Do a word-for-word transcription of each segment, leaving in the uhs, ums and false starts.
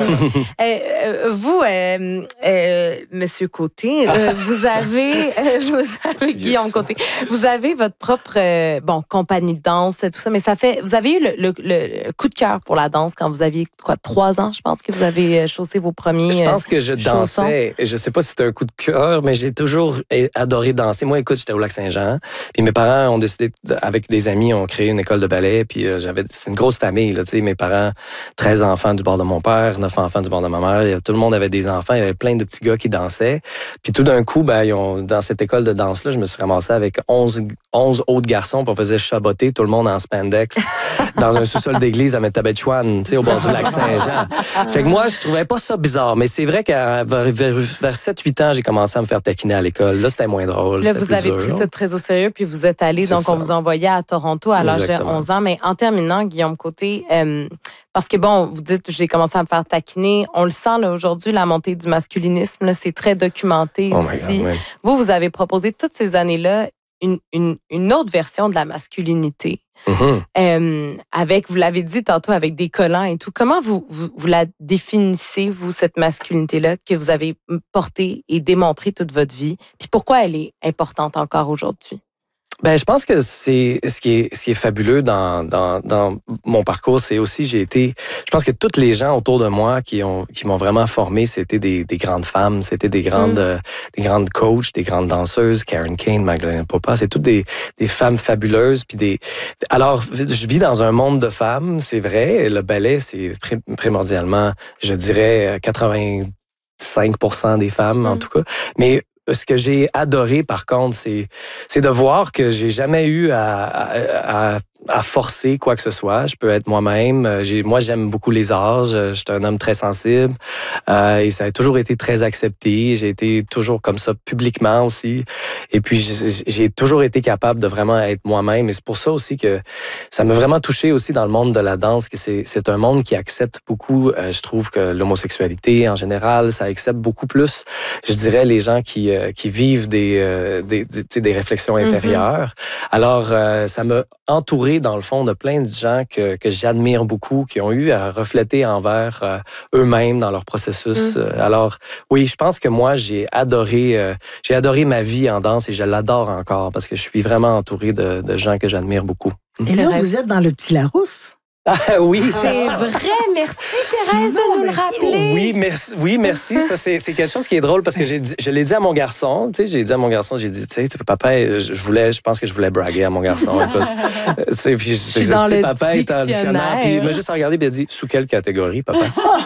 euh, vous, euh, euh, Monsieur Côté, euh, vous avez, euh, vous avez Guillaume Côté, vous avez votre propre euh, bon compagnie de danse, tout ça, mais ça fait, vous avez eu le, le, le coup de cœur pour la danse quand vous aviez quoi, trois ans, je pense que vous avez chaussé vos premiers. Je pense que je chaussons. dansais. Je sais pas si c'était un coup de cœur, mais j'ai toujours adoré danser. Moi, écoute, j'étais au Lac-Saint-Jean, puis mes parents ont décidé, avec des amis, ont créé une école de ballet, puis euh, j'avais, c'était une grosse famille, là, tu sais, mes parents, treize enfants du bord de mon père, neuf enfants du bord de ma mère, tout le monde avait des enfants, il y avait plein de petits gars qui dansaient, puis tout d'un coup, ben, ils ont, dans cette école de danse-là, je me suis ramassé avec onze, onze autres garçons, puis on faisait chaboter tout le monde en spandex dans un sous-sol d'église à Métabetchouane, tu sais, au bord du Lac-Saint-Jean. Fait que moi, je trouvais pas ça bizarre, mais c'est vrai qu'à vers, vers, vers sept huit ans, j'ai commencé à me faire taquiner à l'école. Là, c'était moins drôle. Là, vous avez dur, pris ça très au sérieux, puis vous êtes allé, donc ça. On vous envoyait à Toronto à l'âge de onze ans. Mais en terminant, Guillaume Côté, euh, parce que bon, vous dites, j'ai commencé à me faire taquiner. On le sent là, aujourd'hui, la montée du masculinisme, là, c'est très documenté oh aussi. God, oui. Vous, vous avez proposé toutes ces années-là une, une, une autre version de la masculinité. Mm-hmm. Euh, avec, vous l'avez dit tantôt, avec des collants et tout. Comment vous, vous, vous la définissez, vous, cette masculinité-là que vous avez portée et démontrée toute votre vie? Puis pourquoi elle est importante encore aujourd'hui? Ben, je pense que c'est ce qui est ce qui est fabuleux dans dans dans mon parcours, c'est aussi j'ai été je pense que toutes les gens autour de moi qui ont qui m'ont vraiment formé, c'était des des grandes femmes, c'était des grandes mm. euh, des grandes coachs, des grandes danseuses, Karen Kane, Magdalena Popa, c'est toutes des des femmes fabuleuses puis des alors je vis dans un monde de femmes, c'est vrai, le ballet c'est primordialement, je dirais quatre-vingt-cinq pour cent des femmes mm. en tout cas, mais ce que j'ai adoré, par contre, c'est, c'est de voir que j'ai jamais eu à, à, à, à forcer quoi que ce soit. Je peux être moi-même. J'ai, moi, j'aime beaucoup les arts. Je, je suis un homme très sensible. Euh, et ça a toujours été très accepté. J'ai été toujours comme ça publiquement aussi. Et puis, j'ai, j'ai toujours été capable de vraiment être moi-même. Et c'est pour ça aussi que ça m'a vraiment touché aussi dans le monde de la danse. Que c'est, c'est un monde qui accepte beaucoup, euh, je trouve, que l'homosexualité en général, ça accepte beaucoup plus, je dirais, les gens qui, euh, qui vivent des, euh, des, des, des réflexions intérieures. Mm-hmm. Alors, euh, ça m'a entouré dans le fond de plein de gens que, que j'admire beaucoup, qui ont eu à refléter envers euh, eux-mêmes dans leur processus. Mm. Alors, oui, je pense que moi, j'ai adoré, euh, j'ai adoré ma vie en danse et je l'adore encore parce que je suis vraiment entouré de, de gens que j'admire beaucoup. Et là, vous êtes dans le Petit Larousse. Ah oui. C'est vrai, merci Thérèse de nous le rappeler. Oui, merci. Oui, merci. Ça, c'est, c'est quelque chose qui est drôle parce que j'ai dit, je l'ai dit à mon garçon. Tu sais, j'ai dit à mon garçon, j'ai dit, tu sais, papa, je voulais, je pense que je voulais braguer à mon garçon. Écoute, tu sais, puis je, je, je dis, papa est en dictionnaire. Puis il m'a juste regardé, puis il a dit, sous quelle catégorie, papa?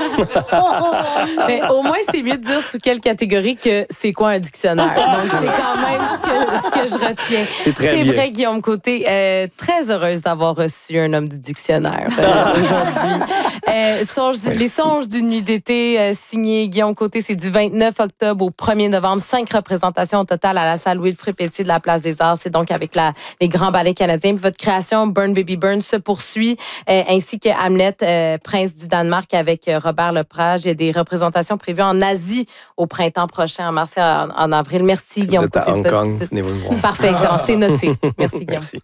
Mais au moins, c'est mieux de dire sous quelle catégorie que c'est quoi un dictionnaire. Donc, c'est quand même ce que, ce que je retiens. C'est très C'est bien. vrai, Guillaume Côté. Euh, très heureuse d'avoir reçu un homme du dictionnaire. Euh, aujourd'hui. Euh, songe du, les songes d'une nuit d'été, euh, signé Guillaume Côté, c'est du vingt-neuf octobre au premier novembre. Cinq représentations au total à la salle Wilfrid Pétier de la Place des Arts. C'est donc avec la, les grands ballets canadiens. Puis votre création, Burn Baby Burn, se poursuit, euh, ainsi que Hamlet, euh, Prince du Danemark, avec euh, Robert Lepage. Il y a des représentations prévues en Asie au printemps prochain, en mars et en, en avril. Merci, si Guillaume vous êtes Côté. à Hong Kong, venez-vous me voir. Parfait, excellent. C'est noté. Merci, Guillaume. Merci.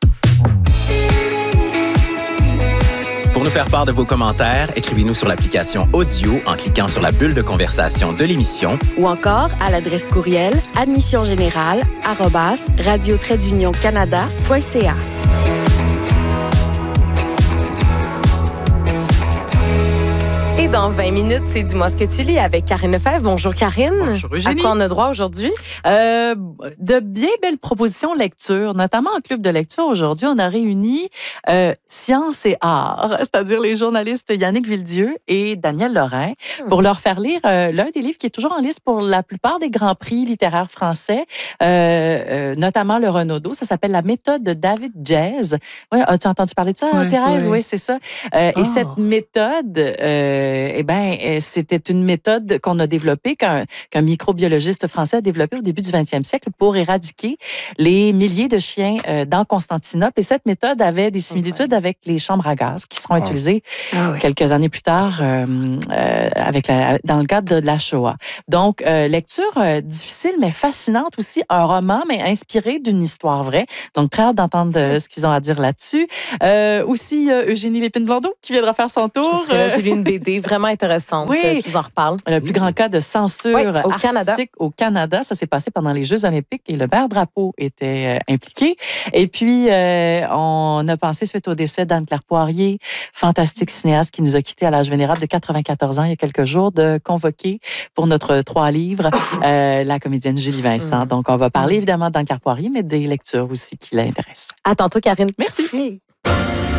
Pour nous faire part de vos commentaires, écrivez-nous sur l'application Audio en cliquant sur la bulle de conversation de l'émission ou encore à l'adresse courriel admissiongénérale arobase radio trait d'union canada point c a. Et dans vingt minutes, c'est Dis-moi ce que tu lis avec Karine Lefebvre. Bonjour Karine. Bonjour Eugénie. À quoi on a droit aujourd'hui? Euh, de bien belles propositions lecture, notamment en club de lecture. Aujourd'hui, on a réuni euh, Science et Art, c'est-à-dire les journalistes Yannick Villedieu et Daniel Lorrain, hmm. pour leur faire lire euh, l'un des livres qui est toujours en liste pour la plupart des grands prix littéraires français, euh, euh, notamment le Renaudot. Ça s'appelle La méthode de David Jazz. Ouais, as-tu entendu parler de ça, ouais, Thérèse? Oui, ouais, c'est ça. Euh, oh. Et cette méthode... Euh, Eh bien, c'était une méthode qu'on a développée, qu'un, qu'un microbiologiste français a développée au début du vingtième siècle pour éradiquer les milliers de chiens dans Constantinople. Et cette méthode avait des similitudes avec les chambres à gaz qui seront utilisées ah oui. quelques années plus tard euh, euh, avec la, dans le cadre de la Shoah. Donc, euh, lecture euh, difficile mais fascinante aussi, un roman mais inspiré d'une histoire vraie. Donc, très hâte d'entendre euh, ce qu'ils ont à dire là-dessus. Euh, aussi, euh, Eugénie Lépine-Blondeau qui viendra faire son tour. Là, j'ai lu une B D vraiment intéressante. Oui. Je vous en reparle. Le plus grand cas de censure oui, au artistique Canada. au Canada. Ça s'est passé pendant les Jeux olympiques et le Vert Drapeau était euh, impliqué. Et puis, euh, on a pensé suite au décès d'Anne-Claire Poirier, fantastique cinéaste qui nous a quittés à l'âge vénérable de quatre-vingt-quatorze ans il y a quelques jours, de convoquer pour notre trois livres euh, la comédienne Julie Vincent. Donc, on va parler évidemment d'Anne-Claire Poirier, mais des lectures aussi qui l'intéressent. À tantôt, Karine. Merci. Hey.